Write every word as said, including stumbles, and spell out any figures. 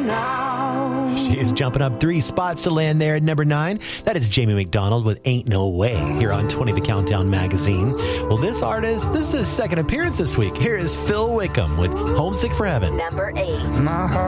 now. She is jumping up three spots to land there at number nine. That is Jamie McDonald with Ain't No Way here on twenty The Countdown magazine. Well, this artist, this is his second appearance this week. Here is Phil Wickham with Homesick for Heaven. Number eight. My heart